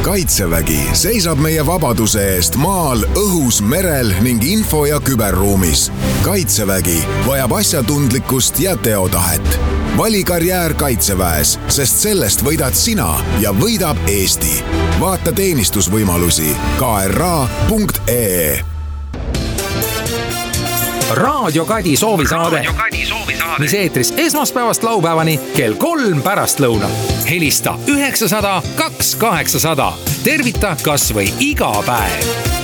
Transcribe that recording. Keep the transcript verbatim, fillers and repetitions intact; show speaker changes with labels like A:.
A: Kaitsevägi seisab meie vabaduse eest maal, õhus, merel ning info- ja küberruumis. Kaitsevägi vajab asjatundlikkust ja teotahet. Vali karjäär Kaitseväes, sest sellest võidad sina ja võidab Eesti. Vaata teenistusvõimalusi k r a punkt e e.
B: Raadio Kadi soovisaade, mis eetris esmaspäevast laupäevani kell kolm pärastlõunal. Helista üheksasada kaks kaheksasada. Tervita kas või iga päev.